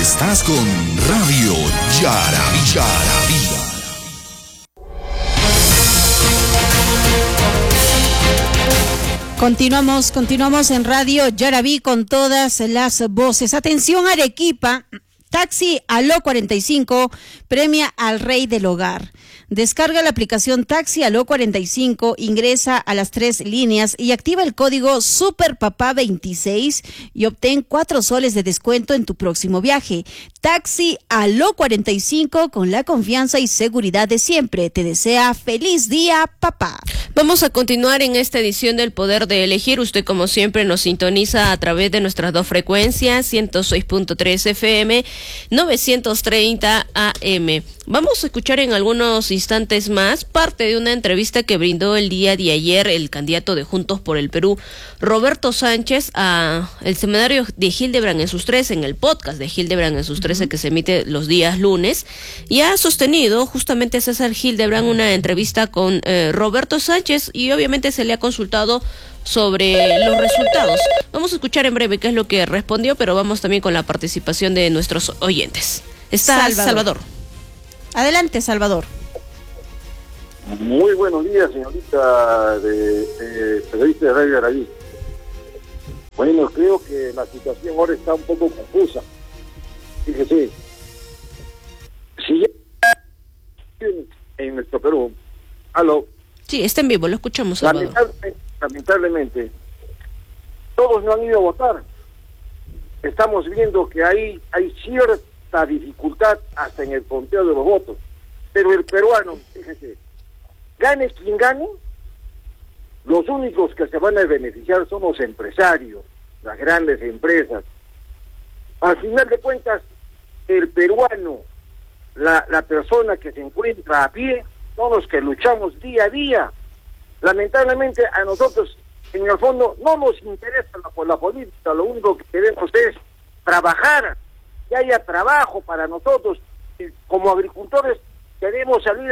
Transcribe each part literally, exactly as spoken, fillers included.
Estás con Radio Yaraví. Yaraví. Continuamos, continuamos en Radio Yaraví con todas las voces. Atención, Arequipa, Taxi Aló cuarenta y cinco premia al rey del hogar. Descarga la aplicación Taxi Aló cuarenta y cinco, ingresa a las tres líneas y activa el código SUPERPAPA veintiséis y obtén cuatro soles de descuento en tu próximo viaje. Taxi Aló cuarenta y cinco, con la confianza y seguridad de siempre. Te desea feliz día, papá. Vamos a continuar en esta edición del Poder de Elegir. Usted, como siempre, nos sintoniza a través de nuestras dos frecuencias, ciento seis punto tres F M, novecientos treinta A M. Vamos a escuchar en algunos instantes más parte de una entrevista que brindó el día de ayer el candidato de Juntos por el Perú, Roberto Sánchez, a el semanario de Hildebrand en sus trece, en el podcast de Hildebrand en sus trece, uh-huh, que se emite los días lunes, y ha sostenido justamente César Hildebrand una entrevista con eh, Roberto Sánchez, y obviamente se le ha consultado sobre los resultados. Vamos a escuchar en breve qué es lo que respondió, pero vamos también con la participación de nuestros oyentes. Está Salvador. Salvador. Adelante, Salvador. Muy buenos días, señorita de, de periodista de Radio Yaraví. Bueno, creo que la situación ahora está un poco confusa. Fíjese, si en, en nuestro Perú, aló. Sí, está en vivo, lo escuchamos, Salvador. Lamentablemente, lamentablemente, todos no han ido a votar. Estamos viendo que hay, hay cierta dificultad hasta en el conteo de los votos. Pero el peruano, fíjese, gane quien gane, los únicos que se van a beneficiar son los empresarios, las grandes empresas. Al final de cuentas, el peruano, la, la persona que se encuentra a pie, son los que luchamos día a día. Lamentablemente a nosotros, en el fondo, no nos interesa la, la política, lo único que queremos es trabajar, que haya trabajo para nosotros. Y como agricultores queremos salir.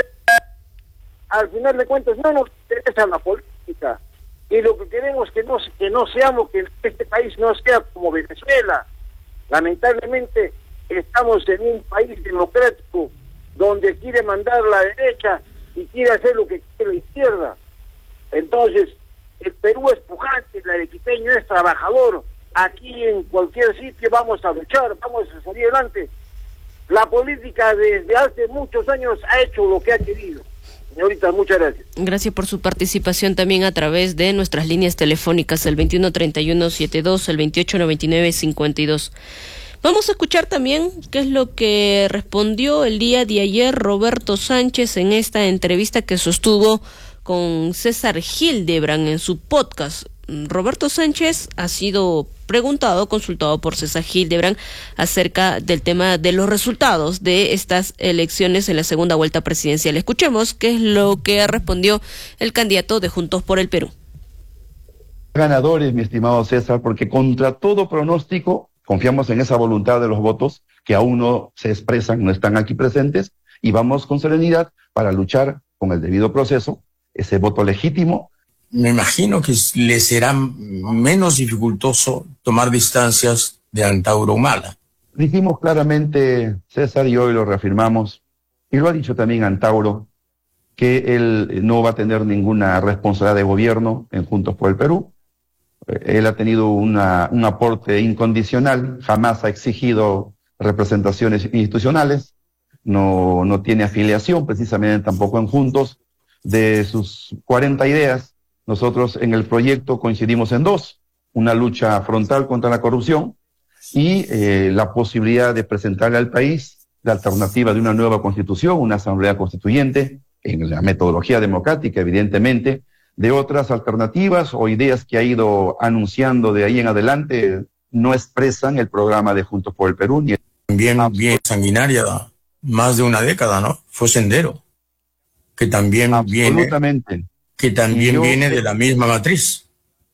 Al final de cuentas no nos interesa la política, y lo que queremos es que no, que no seamos, que este país no sea como Venezuela. Lamentablemente estamos en un país democrático donde quiere mandar la derecha y quiere hacer lo que quiere la izquierda. Entonces el Perú es pujante, el arequipeño es trabajador. Aquí en cualquier sitio vamos a luchar, vamos a salir adelante. La política desde hace muchos años ha hecho lo que ha querido. Señorita, muchas gracias. Gracias por su participación también a través de nuestras líneas telefónicas, el veintiuno treinta y uno setenta y dos, el veintiocho noventa y nueve cincuenta y dos. Vamos a escuchar también qué es lo que respondió el día de ayer Roberto Sánchez en esta entrevista que sostuvo con César Hildebrand en su podcast. Roberto Sánchez ha sido preguntado, consultado por César Hildebrand acerca del tema de los resultados de estas elecciones en la segunda vuelta presidencial. Escuchemos qué es lo que respondió el candidato de Juntos por el Perú. Ganadores, mi estimado César, porque contra todo pronóstico confiamos en esa voluntad de los votos que aún no se expresan, no están aquí presentes, y vamos con serenidad para luchar con el debido proceso, ese voto legítimo. Me imagino que le será menos dificultoso tomar distancias de Antauro Humala. Dijimos claramente, César, y hoy lo reafirmamos, y lo ha dicho también Antauro, que él no va a tener ninguna responsabilidad de gobierno en Juntos por el Perú. Él ha tenido una, un aporte incondicional, jamás ha exigido representaciones institucionales, no, no tiene afiliación precisamente tampoco en Juntos. De sus cuarenta ideas, nosotros en el proyecto coincidimos en dos: una lucha frontal contra la corrupción y eh, la posibilidad de presentarle al país la alternativa de una nueva constitución, una asamblea constituyente, en la metodología democrática, evidentemente, de otras alternativas o ideas que ha ido anunciando de ahí en adelante, no expresan el programa de Juntos por el Perú. Ni el... Bien, bien sanguinaria, más de una década, ¿no? Fue Sendero, que también Absolutamente. viene... que también yo, viene de la misma matriz.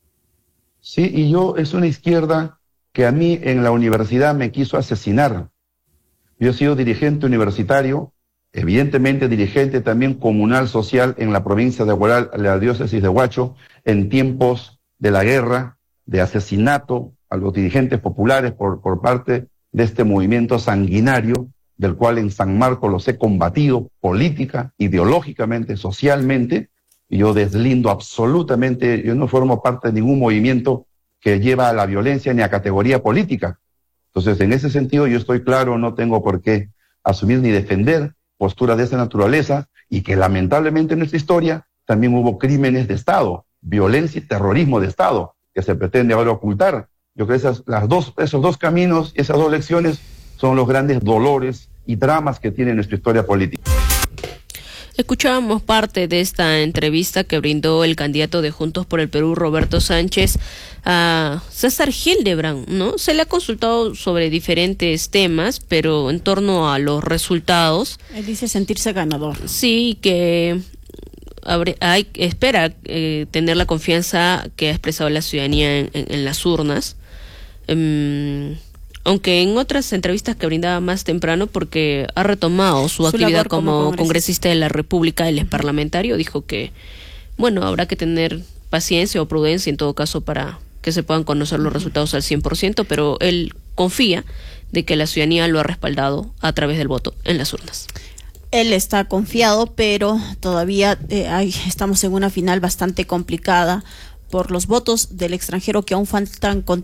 Sí, y yo, es una izquierda que a mí en la universidad me quiso asesinar. Yo he sido dirigente universitario, evidentemente dirigente también comunal social en la provincia de Huaral, la diócesis de Huacho, en tiempos de la guerra, de asesinato a los dirigentes populares por, por parte de este movimiento sanguinario, del cual en San Marcos los he combatido política, ideológicamente, socialmente, y yo deslindo absolutamente, yo no formo parte de ningún movimiento que lleva a la violencia ni a categoría política. Entonces, en ese sentido, yo estoy claro, no tengo por qué asumir ni defender posturas de esa naturaleza, y que lamentablemente en nuestra historia también hubo crímenes de Estado, violencia y terrorismo de Estado, que se pretende ahora ocultar. Yo creo que esas, las dos, esos dos caminos, esas dos lecciones, son los grandes dolores y dramas que tiene nuestra historia política. Escuchábamos parte de esta entrevista que brindó el candidato de Juntos por el Perú, Roberto Sánchez, a César Hildebrand, ¿no? Se le ha consultado sobre diferentes temas, pero en torno a los resultados. Él dice sentirse ganador. Sí, que abre, hay, espera eh, tener la confianza que ha expresado la ciudadanía en, en, en las urnas. Um, aunque en otras entrevistas que brindaba más temprano, porque ha retomado su, su actividad como, como congresista. congresista de la República, él es parlamentario, dijo que, bueno, habrá que tener paciencia o prudencia en todo caso para que se puedan conocer los resultados al cien por ciento, pero él confía de que la ciudadanía lo ha respaldado a través del voto en las urnas. Él está confiado, pero todavía eh, hay, estamos en una final bastante complicada por los votos del extranjero que aún faltan con